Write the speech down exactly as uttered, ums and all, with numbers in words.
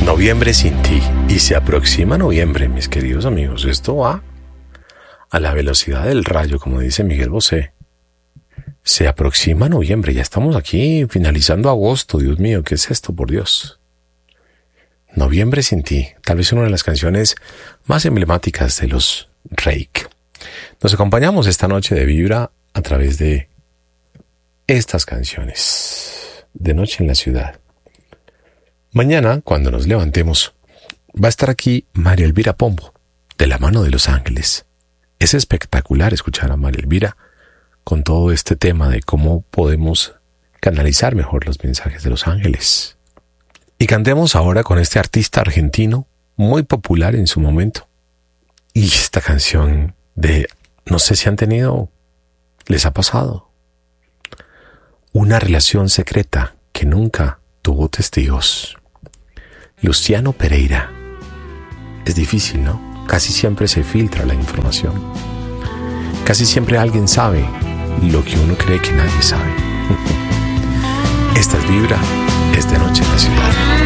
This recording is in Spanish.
Noviembre sin ti. Y se aproxima noviembre, mis queridos amigos. Esto va a la velocidad del rayo, como dice Miguel Bosé. Se aproxima noviembre. Ya estamos aquí finalizando agosto. Dios mío, ¿qué es esto, por Dios? Noviembre sin ti. Tal vez una de las canciones más emblemáticas de los Reik. Nos acompañamos esta noche de Vibra a través de estas canciones. De noche en la ciudad. Mañana, cuando nos levantemos, va a estar aquí María Elvira Pombo, de la mano de Los Ángeles. Es espectacular escuchar a María Elvira con todo este tema de cómo podemos canalizar mejor los mensajes de Los Ángeles. Y cantemos ahora con este artista argentino muy popular en su momento. Y esta canción de, no sé si han tenido, les ha pasado, una relación secreta que nunca tuvo testigos. Luciano Pereira. Es difícil, ¿no? Casi siempre se filtra la información. Casi siempre alguien sabe lo que uno cree que nadie sabe. Esta es Vibra, es de noche en la ciudad.